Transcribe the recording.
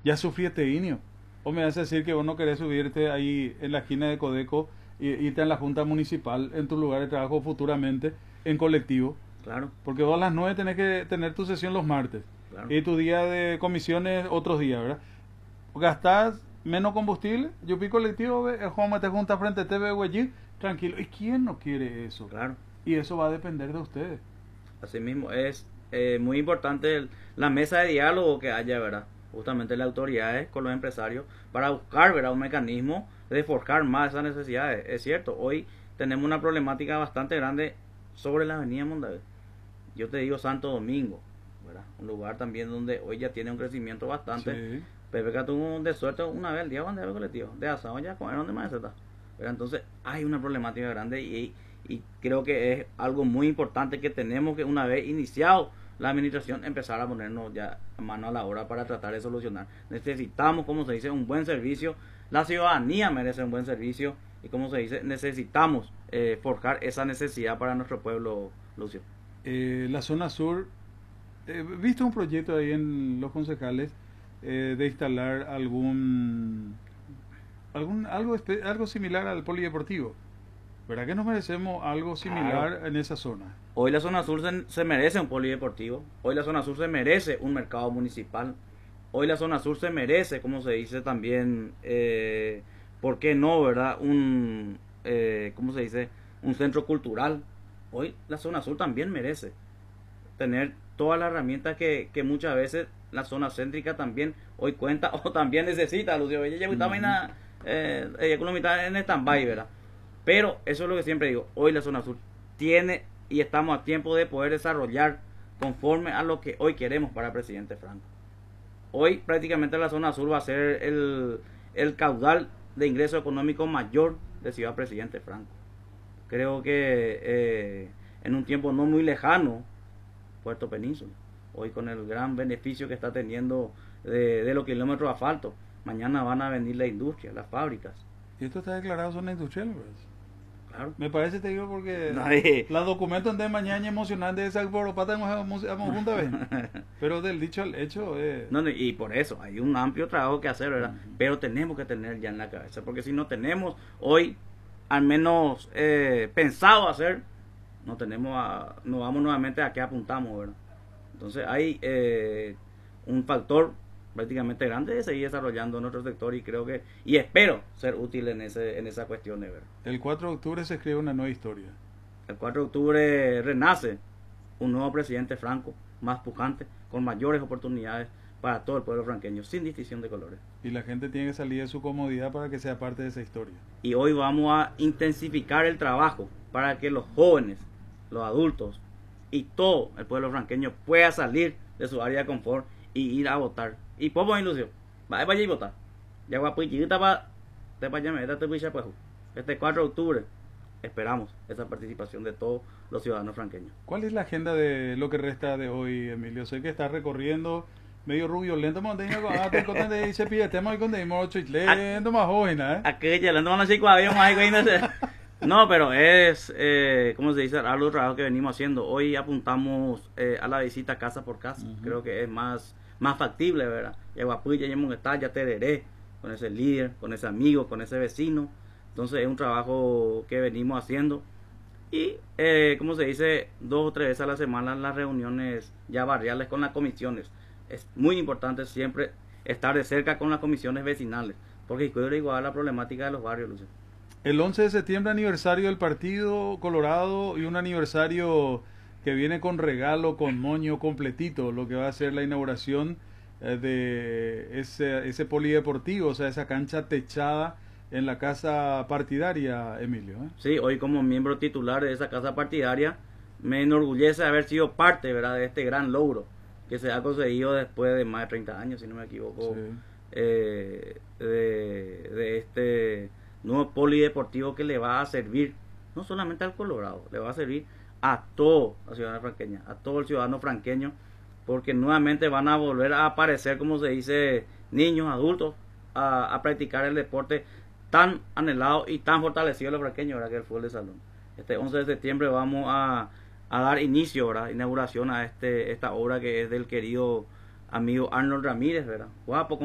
Ya sufriste INIO. O me vas a decir que vos no querés subirte ahí en la esquina de Codeco y irte a la Junta Municipal en tu lugar de trabajo futuramente en colectivo. Claro, Porque vos a las 9 tenés que tener tu sesión los martes. claro. Y tu día de comisiones otros días, ¿verdad? Gastás menos combustible. Yo pico colectivo, ve, el Juan te junta frente a TV, güey, tranquilo. ¿Y quién no quiere eso? Claro, Y eso va a depender de ustedes. así mismo es muy importante la mesa de diálogo que haya, ¿verdad? Justamente las autoridades con los empresarios para buscar, ¿verdad? Un mecanismo de forjar más esas necesidades. Es cierto, hoy tenemos una problemática bastante grande sobre la avenida Mondavid. Yo te digo Santo Domingo, ¿verdad? Un lugar también donde hoy ya tiene un crecimiento bastante. Sí. Pepe que tuvo de suerte una vez el día de colectivo, de asado ya comieron de maceta. Pero entonces hay una problemática grande y creo que es algo muy importante que tenemos que una vez iniciado la administración empezar a ponernos ya mano a la obra para tratar de solucionar. Necesitamos, como se dice, un buen servicio. La ciudadanía merece un buen servicio y como se dice, necesitamos forjar esa necesidad para nuestro pueblo, Lucio. La zona sur, ¿viste un proyecto ahí en Los Concejales de instalar algo similar al polideportivo? ¿Verdad que nos merecemos algo Claro. similar en esa zona? Hoy la zona sur se merece un polideportivo. Hoy la zona sur se merece un mercado municipal. Hoy la zona sur se merece, como se dice también, ¿por qué no, verdad? ¿Cómo se dice? Un centro cultural. Hoy la zona sur también merece tener todas las herramientas que muchas veces la zona céntrica también hoy cuenta o también necesita, Lucio. Ella ya está en stand-by, ¿verdad? Pero eso es lo que siempre digo. Hoy la zona sur tiene y estamos a tiempo de poder desarrollar conforme a lo que hoy queremos para el presidente Franco. Hoy prácticamente la zona sur va a ser el caudal de ingreso económico mayor de Ciudad Presidente Franco. Creo que en un tiempo no muy lejano, Puerto Península, hoy con el gran beneficio que está teniendo de los kilómetros de asfalto, mañana van a venir la industria, las fábricas. Y esto está declarado zona industrial, ¿verdad? Claro. Me parece, te digo, porque Nadie. los documentos de mañana emocionante de esa pata junta vez. Pero del dicho al hecho, No, y por eso hay un amplio trabajo que hacer, ¿verdad? Pero tenemos que tener ya en la cabeza, porque si no tenemos hoy, al menos pensado hacer, no vamos nuevamente a qué apuntamos, ¿verdad? Entonces hay un factor prácticamente grande de seguir desarrollando nuestro sector y creo que, y espero ser útil en esa cuestión, ¿verdad? el 4 de octubre se escribe una nueva historia. El 4 de octubre renace un nuevo presidente Franco, más pujante, con mayores oportunidades para todo el pueblo franqueño, sin distinción de colores. Y la gente tiene que salir de su comodidad para que sea parte de esa historia. Y hoy vamos a intensificar el trabajo para que los jóvenes, los adultos y todo el pueblo franqueño pueda salir de su área de confort y ir a votar. Y podemos ilusión, vaya y votar. Ya va pues este 4 de octubre esperamos esa participación de todos los ciudadanos franqueños. ¿Cuál es la agenda de lo que resta de hoy, Emilio? Sé que estás recorriendo medio rubio lento, más joven, ¿eh? Aquella, no, pero es, ¿cómo se dice? Algo trabajo que venimos haciendo. Hoy apuntamos a la visita casa por casa. Creo que es más factible, ¿verdad? Ya ya tereré con ese líder, con ese amigo, con ese vecino. Entonces es un trabajo que venimos haciendo. Y, como se dice, 2 o 3 veces a la semana las reuniones ya barriales con las comisiones. Es muy importante siempre estar de cerca con las comisiones vecinales, porque quiero igual la problemática de los barrios, Lucio. El 11 de septiembre, aniversario del Partido Colorado y un aniversario que viene con regalo, con moño completito, lo que va a ser la inauguración de ese polideportivo, o sea, esa cancha techada en la casa partidaria, Emilio. Sí, hoy como miembro titular de esa casa partidaria me enorgullece haber sido parte, ¿verdad?, de este gran logro que se ha conseguido después de más de 30 años, si no me equivoco, Sí. De este nuevo polideportivo que le va a servir no solamente al Colorado, le va a servir a toda la ciudadana franqueña, a todo el ciudadano franqueño, porque nuevamente van a volver a aparecer, como se dice, niños, adultos, a practicar el deporte tan anhelado y tan fortalecido de los franqueños, ¿verdad?, que el fútbol de salón. Este 11 de septiembre vamos a dar inicio, ¿verdad?, inauguración a esta obra que es del querido amigo Arnold Ramírez, ¿verdad? Guapo,